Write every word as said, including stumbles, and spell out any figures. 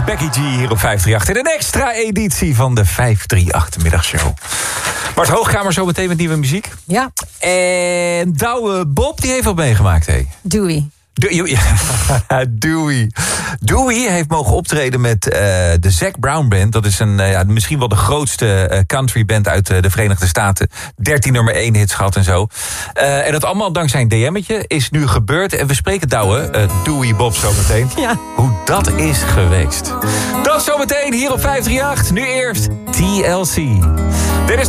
Becky G hier op vijf drie acht. In een extra editie van de vijf drie acht middagshow. Bart Hoogkamer zo meteen met nieuwe muziek. Ja. En Douwe Bob, die heeft wat meegemaakt, hé. Dewey. Dewey. Dewey. Dewey heeft mogen optreden met uh, de Zac Brown Band. Dat is een, uh, ja, misschien wel de grootste uh, country band uit uh, de Verenigde Staten. dertien nummer één hits gehad en zo. Uh, en dat allemaal dankzij een D M'tje is nu gebeurd. En we spreken Douwe, uh, Dewey Bob zo meteen. Ja. Hoe dat is geweest. Dat zo meteen hier op vijf drie acht. Nu eerst T L C. Dit is